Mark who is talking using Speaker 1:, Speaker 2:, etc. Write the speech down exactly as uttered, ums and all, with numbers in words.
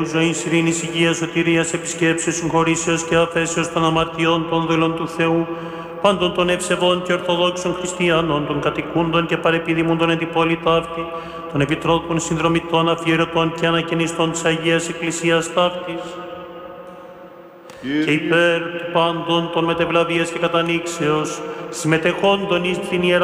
Speaker 1: Ζωής, ειρήνης, υγείας, σωτηρίας, επισκέψεως, συγχωρήσεως και αφέσεως των αμαρτιών των δούλων του Θεού, πάντων των ευσεβών και ορθοδόξων χριστιανών, των κατοικούντων και παρεπιδημούντων εν την πόλη ταύτη, των επιτρόπων, συνδρομητών, αφιερωτών και ανακαινιστών της Αγίας Εκκλησίας ταύτης, και υπέρ πάντων των μετευλαβίας και κατανοίξεως, συμμετεχόντων εις την Ιερά